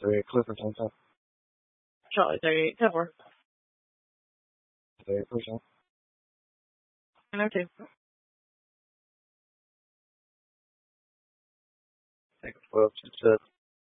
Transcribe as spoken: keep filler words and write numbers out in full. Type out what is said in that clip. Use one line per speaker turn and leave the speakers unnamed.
three, Clifford, ten, ten.
Charlie thirty-eight, ten four.
thirty percent.
nine oh two.
Take twelve, two, set.